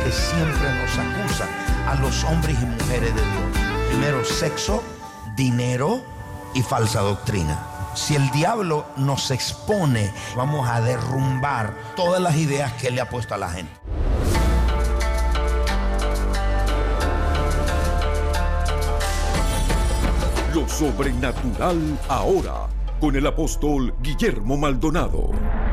que siempre nos acusan a los hombres y mujeres de Dios. Primero, sexo, dinero y falsa doctrina. Si el diablo nos expone, vamos a derrumbar todas las ideas que él le ha puesto a la gente. Lo sobrenatural ahora, con el apóstol Guillermo Maldonado.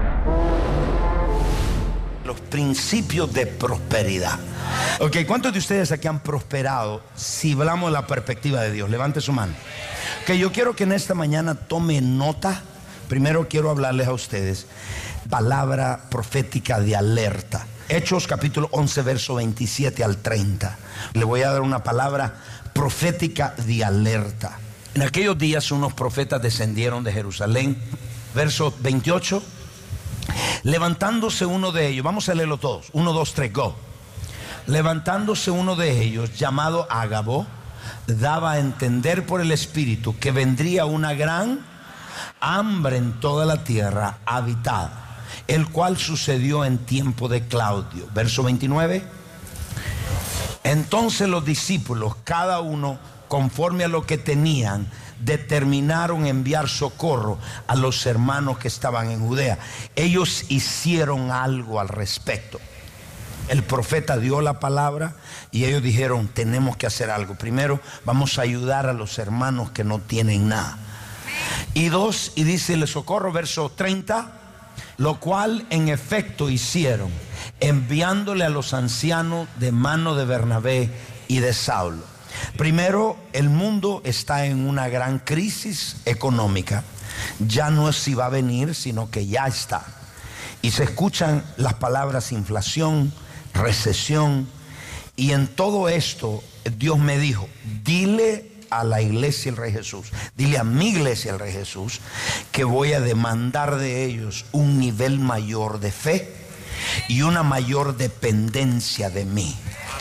Los principios de prosperidad. Ok, ¿cuántos de ustedes aquí han prosperado si hablamos de la perspectiva de Dios? Levante su mano. Ok, yo quiero que en esta mañana tome nota. Primero quiero hablarles a ustedes palabra profética de alerta. Hechos capítulo 11, verso 27 al 30. Le voy a dar una palabra profética de alerta. En aquellos días unos profetas descendieron de Jerusalén. Verso 28. Levantándose uno de ellos, vamos a leerlo todos, 1, 2, 3, go. Levantándose uno de ellos, llamado Ágabo, daba a entender por el Espíritu que vendría una gran hambre en toda la tierra habitada, el cual sucedió en tiempo de Claudio. Verso 29. Entonces los discípulos, cada uno conforme a lo que tenían, determinaron enviar socorro a los hermanos que estaban en Judea. Ellos hicieron algo al respecto. El profeta dio la palabra y ellos dijeron: tenemos que hacer algo. Primero, vamos a ayudar a los hermanos que no tienen nada. Y dos, y dice el socorro, verso 30, lo cual en efecto hicieron, enviándole a los ancianos de mano de Bernabé y de Saulo. Primero, el mundo está en una gran crisis económica. Ya no es si va a venir, sino que ya está. Y se escuchan las palabras inflación, recesión. Y en todo esto, Dios me dijo: dile a la iglesia el Rey Jesús, dile a mi iglesia el Rey Jesús, que voy a demandar de ellos un nivel mayor de fe y una mayor dependencia de mí.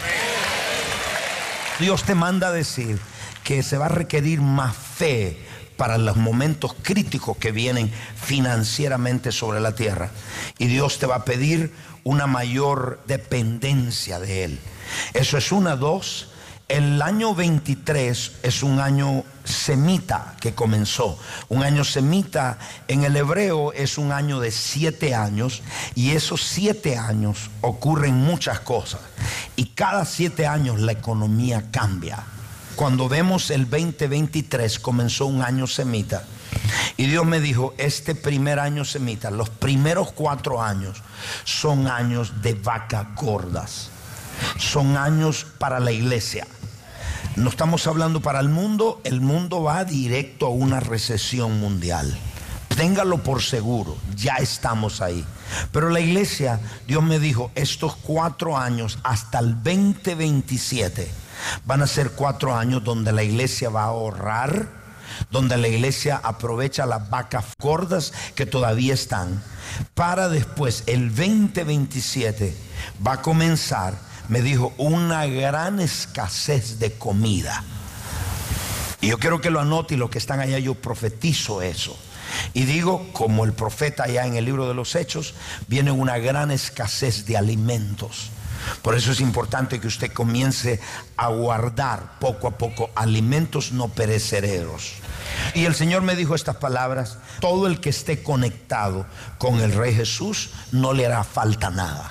Dios te manda a decir que se va a requerir más fe para los momentos críticos que vienen financieramente sobre la tierra. Y Dios te va a pedir una mayor dependencia de Él. Eso es una. Dos, el año 23 es un año semita que comenzó. Un año semita en el hebreo es un año de 7 años. Y esos 7 años ocurren muchas cosas. Y cada 7 años la economía cambia. Cuando vemos el 2023 comenzó un año semita. Y Dios me dijo: este primer año semita, los primeros 4 años son años de vacas gordas. Son años para la iglesia. No estamos hablando para el mundo. El mundo va directo a una recesión mundial. Téngalo por seguro, ya estamos ahí. Pero la iglesia, Dios me dijo, estos 4 años hasta el 2027 van a ser 4 años donde la iglesia va a ahorrar, donde la iglesia aprovecha las vacas gordas que todavía están, para después el 2027 va a comenzar, me dijo, una gran escasez de comida. Y yo quiero que lo anote, y los que están allá, yo profetizo eso. Y digo, como el profeta allá en el libro de los Hechos, viene una gran escasez de alimentos. Por eso es importante que usted comience a guardar poco a poco alimentos no perecederos. Y el Señor me dijo estas palabras: todo el que esté conectado con el Rey Jesús no le hará falta nada.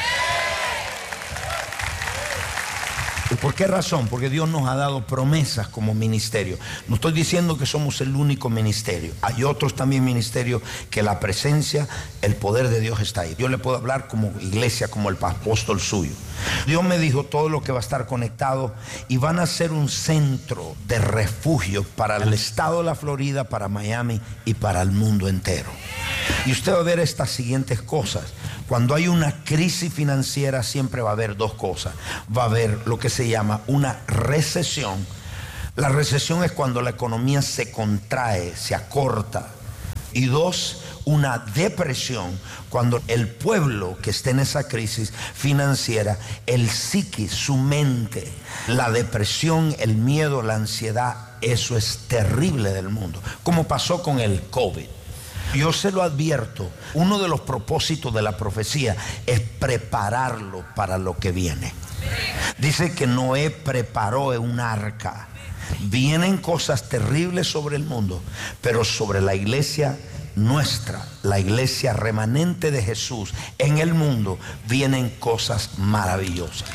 ¿Y por qué razón? Porque Dios nos ha dado promesas como ministerio. No estoy diciendo que somos el único ministerio. Hay otros también ministerios que la presencia, el poder de Dios está ahí. Yo le puedo hablar como iglesia, como el apóstol suyo. Dios me dijo todo lo que va a estar conectado, y van a ser un centro de refugio para el estado de la Florida, para Miami y para el mundo entero. Y usted va a ver estas siguientes cosas. Cuando hay una crisis financiera siempre va a haber 2 cosas. Va a haber lo que se llama una recesión. La recesión es cuando la economía se contrae, se acorta. Y 2, una depresión, cuando el pueblo que esté en esa crisis financiera, el psiquis, su mente, la depresión, el miedo, la ansiedad, eso es terrible del mundo. Como pasó con el COVID. Yo se lo advierto, uno de los propósitos de la profecía es prepararlo para lo que viene. Dice que Noé preparó un arca. Vienen cosas terribles sobre el mundo, pero sobre la iglesia nuestra, la iglesia remanente de Jesús en el mundo, vienen cosas maravillosas.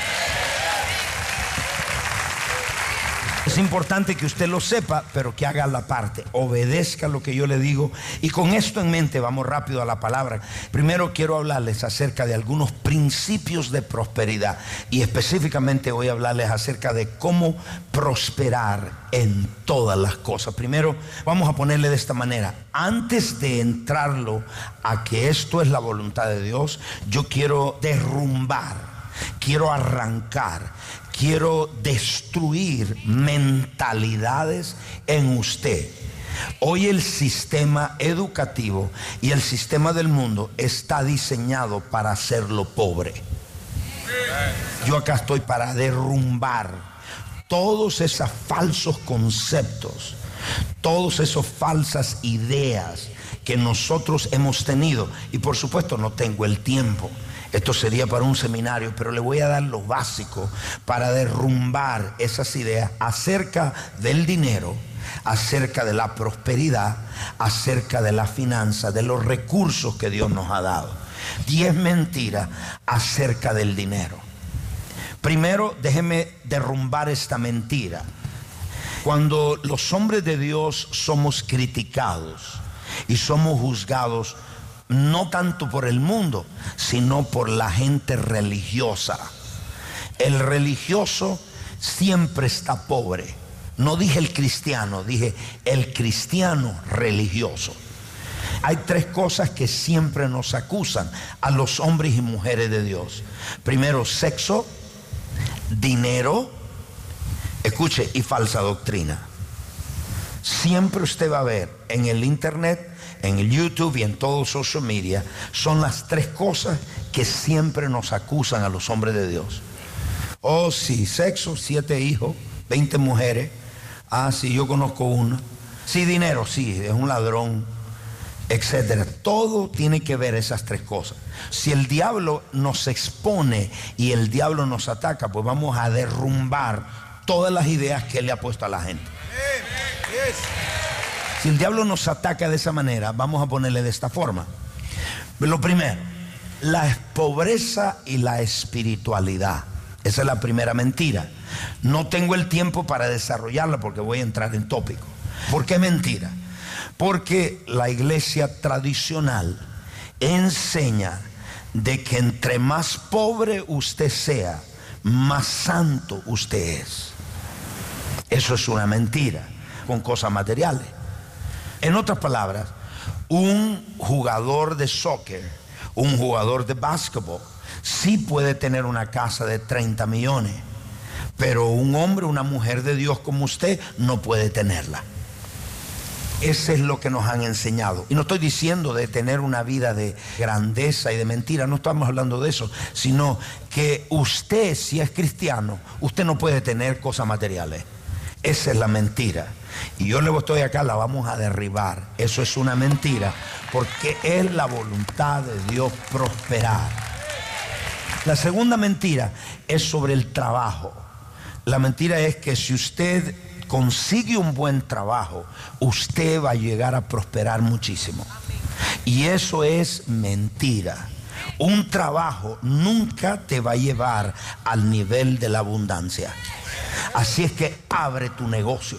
Es importante que usted lo sepa, pero que haga la parte, obedezca lo que yo le digo. Y con esto en mente vamos rápido a la palabra. Primero quiero hablarles acerca de algunos principios de prosperidad, y específicamente voy a hablarles acerca de cómo prosperar en todas las cosas. Primero vamos a ponerle de esta manera: antes de entrarlo a que esto es la voluntad de Dios, yo quiero derrumbar, quiero arrancar, quiero destruir mentalidades en usted. Hoy el sistema educativo y el sistema del mundo está diseñado para hacerlo pobre. Yo acá estoy para derrumbar todos esos falsos conceptos, todas esas falsas ideas que nosotros hemos tenido. Y por supuesto no tengo el tiempo. Esto sería para un seminario, pero le voy a dar lo básico para derrumbar esas ideas acerca del dinero, acerca de la prosperidad, acerca de la finanza, de los recursos que Dios nos ha dado. 10 mentiras acerca del dinero. Primero, déjeme derrumbar esta mentira. Cuando los hombres de Dios somos criticados y somos juzgados, no tanto por el mundo, sino por la gente religiosa. El religioso siempre está pobre. No dije el cristiano, dije el cristiano religioso. Hay 3 cosas que siempre nos acusan a los hombres y mujeres de Dios. Primero, sexo, dinero, escuche, y falsa doctrina. Siempre usted va a ver en el internet, en el YouTube y en todo social media, son las 3 cosas que siempre nos acusan a los hombres de Dios. Oh, sí, sexo, 7 hijos, 20 mujeres. Ah, sí, yo conozco una. Sí, dinero, sí, es un ladrón, etcétera. Todo tiene que ver esas 3 cosas. Si el diablo nos expone y el diablo nos ataca, pues vamos a derrumbar todas las ideas que él le ha puesto a la gente. Si el diablo nos ataca de esa manera, vamos a ponerle de esta forma. Lo primero, la pobreza y la espiritualidad. Esa es la primera mentira. No tengo el tiempo para desarrollarla porque voy a entrar en tópico. ¿Por qué mentira? Porque la iglesia tradicional enseña de que entre más pobre usted sea, más santo usted es. Eso es una mentira, con cosas materiales. En otras palabras, un jugador de soccer, un jugador de básquetbol, sí puede tener una casa de 30 millones, pero un hombre, una mujer de Dios como usted no puede tenerla. Eso es lo que nos han enseñado. Y no estoy diciendo de tener una vida de grandeza y de mentira, no estamos hablando de eso, sino que usted, si es cristiano, usted no puede tener cosas materiales. Esa es la mentira. Y yo luego estoy acá, la vamos a derribar. Eso es una mentira, porque es la voluntad de Dios prosperar. La segunda mentira es sobre el trabajo. La mentira es que si usted consigue un buen trabajo, usted va a llegar a prosperar muchísimo. Y eso es mentira. Un trabajo nunca te va a llevar al nivel de la abundancia. Así es que abre tu negocio.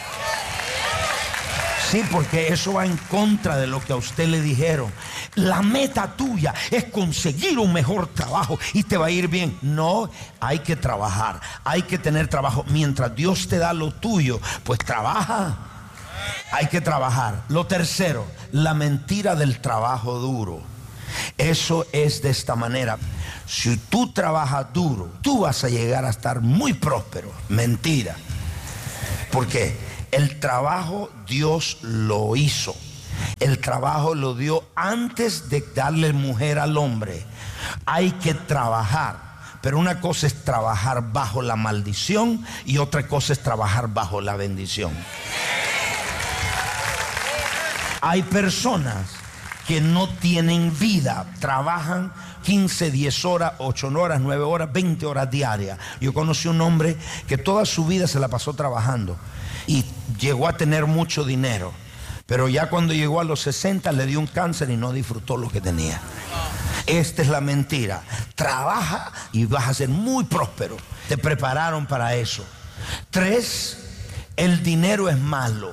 Sí, porque eso va en contra de lo que a usted le dijeron. La meta tuya es conseguir un mejor trabajo y te va a ir bien. No, hay que trabajar, hay que tener trabajo. Mientras Dios te da lo tuyo, pues trabaja. Hay que trabajar. Lo tercero, la mentira del trabajo duro. Eso es de esta manera: si tú trabajas duro, tú vas a llegar a estar muy próspero. Mentira. ¿Por qué? El trabajo Dios lo hizo. El trabajo lo dio antes de darle mujer al hombre. Hay que trabajar. Pero una cosa es trabajar bajo la maldición y otra cosa es trabajar bajo la bendición. Hay personas que no tienen vida, trabajan 15, 10 horas, 8 horas, 9 horas, 20 horas diarias. Yo conocí un hombre que toda su vida se la pasó trabajando y llegó a tener mucho dinero, pero ya cuando llegó a los 60 le dio un cáncer y no disfrutó lo que tenía. Esta es la mentira. Trabaja y vas a ser muy próspero. Te prepararon para eso. 3, el dinero es malo.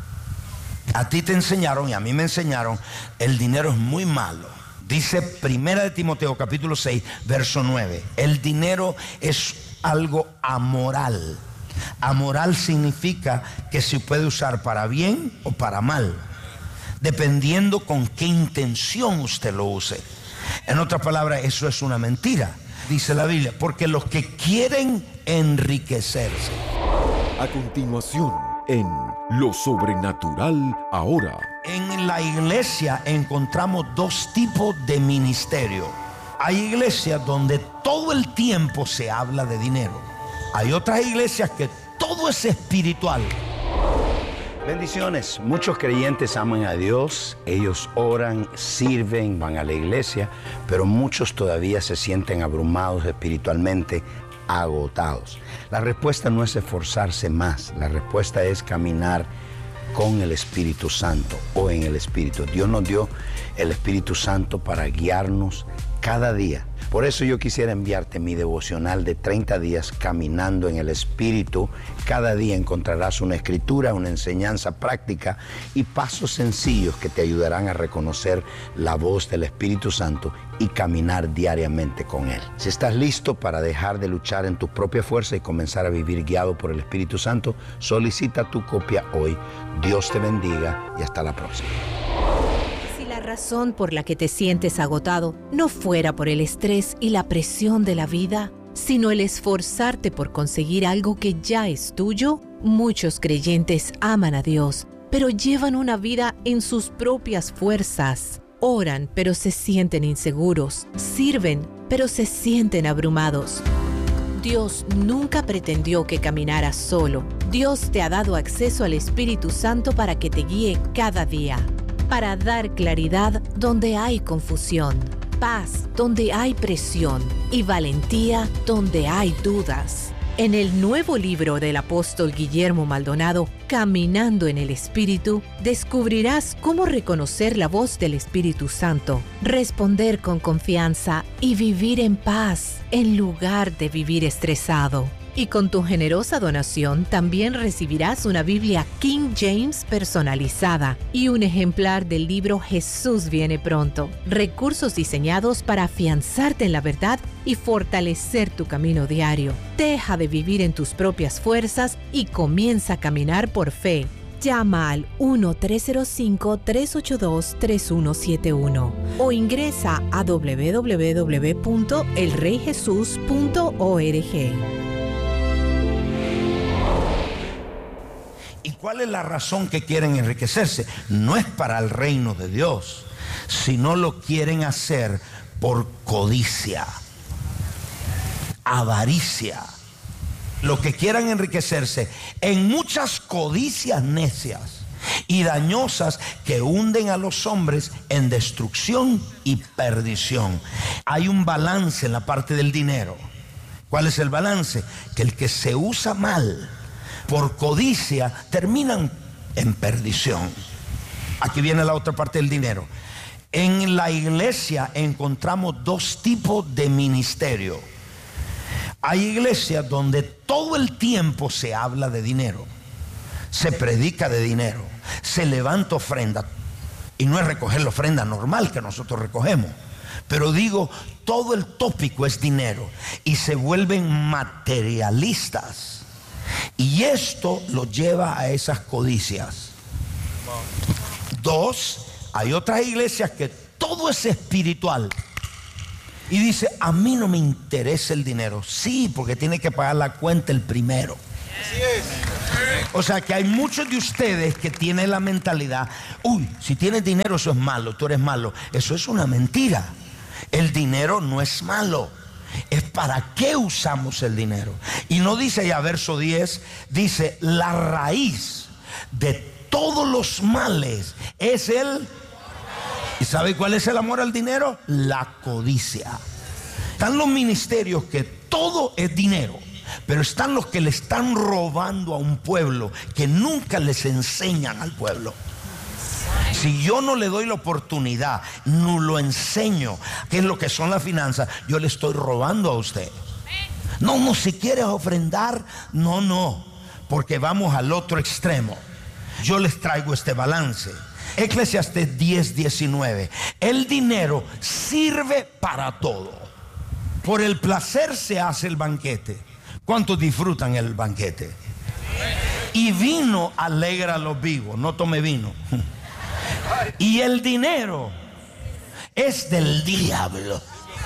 A ti te enseñaron y a mí me enseñaron, el dinero es muy malo. Dice 1 de Timoteo capítulo 6, verso 9. El dinero es algo amoral. Amoral significa que se puede usar para bien o para mal, dependiendo con qué intención usted lo use. En otras palabras, eso es una mentira, dice la Biblia, porque los que quieren enriquecerse. A continuación, en Lo Sobrenatural Ahora. En la iglesia encontramos 2 tipos de ministerio. Hay iglesias donde todo el tiempo se habla de dinero. Hay otras iglesias que todo es espiritual. Bendiciones. Muchos creyentes aman a Dios, ellos oran, sirven, van a la iglesia, pero muchos todavía se sienten abrumados espiritualmente, agotados. La respuesta no es esforzarse más, la respuesta es caminar con el Espíritu Santo o en el Espíritu. Dios nos dio el Espíritu Santo para guiarnos cada día. Por eso yo quisiera enviarte mi devocional de 30 días caminando en el Espíritu. Cada día encontrarás una escritura, una enseñanza práctica y pasos sencillos que te ayudarán a reconocer la voz del Espíritu Santo y caminar diariamente con Él. Si estás listo para dejar de luchar en tu propia fuerza y comenzar a vivir guiado por el Espíritu Santo, solicita tu copia hoy. Dios te bendiga y hasta la próxima. La razón por la que te sientes agotado no fuera por el estrés y la presión de la vida, sino el esforzarte por conseguir algo que ya es tuyo, muchos creyentes aman a Dios, pero llevan una vida en sus propias fuerzas. Oran, pero se sienten inseguros. Sirven, pero se sienten abrumados. Dios nunca pretendió que caminaras solo. Dios te ha dado acceso al Espíritu Santo para que te guíe cada día. Para dar claridad donde hay confusión, paz donde hay presión y valentía donde hay dudas. En el nuevo libro del apóstol Guillermo Maldonado, Caminando en el Espíritu, descubrirás cómo reconocer la voz del Espíritu Santo, responder con confianza y vivir en paz en lugar de vivir estresado. Y con tu generosa donación también recibirás una Biblia King James personalizada y un ejemplar del libro Jesús viene pronto. Recursos diseñados para afianzarte en la verdad y fortalecer tu camino diario. Deja de vivir en tus propias fuerzas y comienza a caminar por fe. Llama al 1-305-382-3171 o ingresa a www.elreyjesus.org. ¿Y cuál es la razón que quieren enriquecerse? No es para el reino de Dios, sino lo quieren hacer por codicia, avaricia. Lo que quieran enriquecerse en muchas codicias necias y dañosas que hunden a los hombres en destrucción y perdición. Hay un balance en la parte del dinero. ¿Cuál es el balance? Que el que se usa mal por codicia terminan en perdición. Aquí viene la otra parte del dinero. En la iglesia encontramos 2 tipos de ministerio. Hay iglesias donde todo el tiempo se habla de dinero, se predica de dinero, se levanta ofrenda, y no es recoger la ofrenda normal que nosotros recogemos, pero digo, todo el tópico es dinero y se vuelven materialistas. Y esto lo lleva a esas codicias. 2, hay otras iglesias que todo es espiritual. Y dice, a mí no me interesa el dinero. Sí, porque tiene que pagar la cuenta el primero. Así es. O sea que hay muchos de ustedes que tienen la mentalidad, uy, si tienes dinero eso es malo, tú eres malo. Eso es una mentira. El dinero no es malo. Es para qué usamos el dinero. Y no dice ya verso 10, dice la raíz de todos los males es el... ¿Y sabe cuál es el amor al dinero? La codicia. Están los ministerios que todo es dinero, pero están los que le están robando a un pueblo, que nunca les enseñan al pueblo. Si yo no le doy la oportunidad, no lo enseño qué es lo que son las finanzas, yo le estoy robando a usted. No, si quieres ofrendar, no, porque vamos al otro extremo. Yo les traigo este balance. Eclesiastés 10:19. El dinero sirve para todo. Por el placer se hace el banquete. ¿Cuántos disfrutan el banquete? Y vino alegra a los vivos. No tome vino. Y el dinero es del diablo.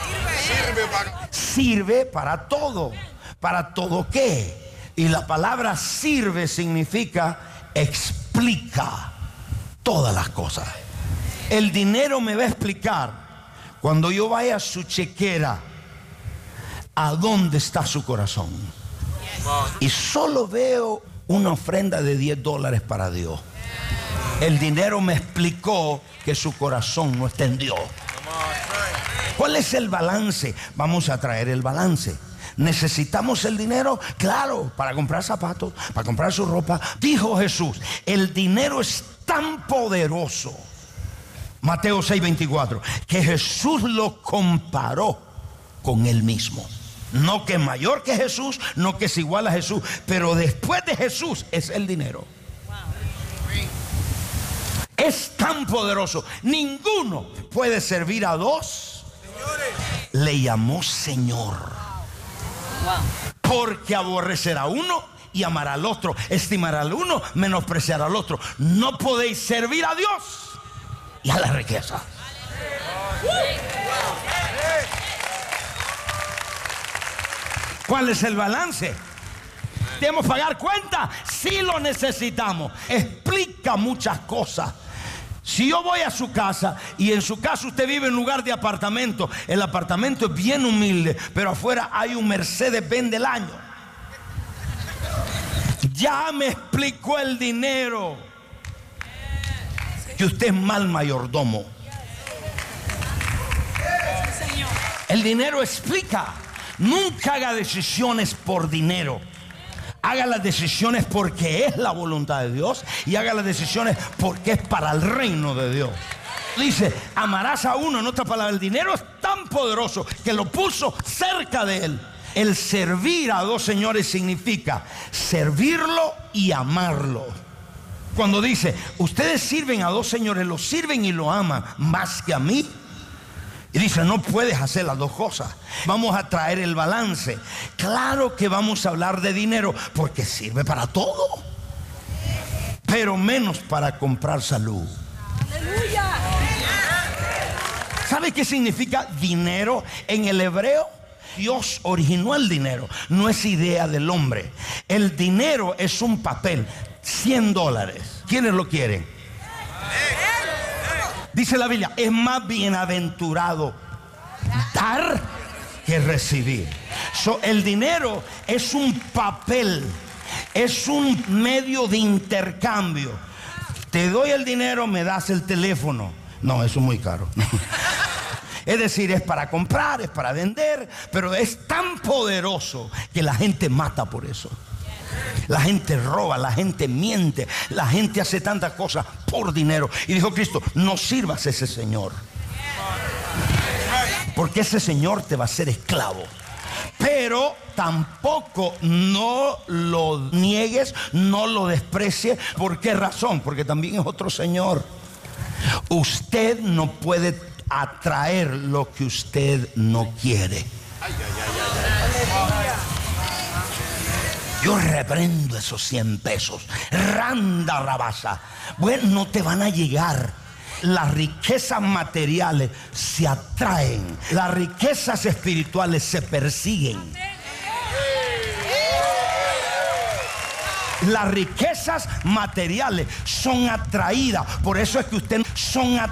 Sirve para todo. ¿Para todo qué? Y la palabra sirve significa explica todas las cosas. El dinero me va a explicar cuando yo vaya a su chequera a dónde está su corazón. Y solo veo una ofrenda de $10 para Dios. El dinero me explicó que su corazón no está en Dios. ¿Cuál es el balance? Vamos a traer el balance. ¿Necesitamos el dinero? Claro, para comprar zapatos, para comprar su ropa. Dijo Jesús, el dinero es tan poderoso, Mateo 6:24, que Jesús lo comparó con él mismo. No que es mayor que Jesús, no que es igual a Jesús, pero después de Jesús es el dinero. Es tan poderoso. Ninguno puede servir a dos. Le llamó Señor. Porque aborrecerá a uno y amará al otro, estimará al uno, menospreciará al otro. No podéis servir a Dios y a la riqueza. ¿Cuál es el balance? ¿Debemos pagar cuenta? Sí lo necesitamos. Explica muchas cosas. Si yo voy a su casa y en su casa usted vive en lugar de apartamento, el apartamento es bien humilde, pero afuera hay un Mercedes-Benz del año. Ya me explicó el dinero que usted es mal mayordomo. El dinero explica. Nunca haga decisiones por dinero. Haga las decisiones porque es la voluntad de Dios y haga las decisiones porque es para el reino de Dios. Dice, amarás a uno. En otra palabra, el dinero es tan poderoso que lo puso cerca de él. El servir a dos señores significa servirlo y amarlo. Cuando dice, ustedes sirven a dos señores, lo sirven y lo aman más que a mí. Y dice, no puedes hacer las dos cosas. Vamos a traer el balance. Claro que vamos a hablar de dinero porque sirve para todo, pero menos para comprar salud. ¡Aleluya! ¿Sabe qué significa dinero en el hebreo? Dios originó el dinero, no es idea del hombre. El dinero es un papel, $100. ¿Quiénes lo quieren? Dice la Biblia, es más bienaventurado dar que recibir. El dinero es un papel, es un medio de intercambio. Te doy el dinero, me das el teléfono. No, eso es muy caro. Es decir, es para comprar, es para vender, pero es tan poderoso que la gente mata por eso. La gente roba, la gente miente, la gente hace tantas cosas por dinero. Y dijo Cristo, no sirvas a ese señor, porque ese señor te va a hacer esclavo. Pero tampoco no lo niegues, no lo desprecies. ¿Por qué razón? Porque también es otro señor. Usted no puede atraer lo que usted no quiere. Yo reprendo esos 100 pesos. Randa rabasa. Bueno, no te van a llegar. Las riquezas materiales se atraen. Las riquezas espirituales se persiguen. Las riquezas materiales son atraídas. Por eso es que usted son atraídas.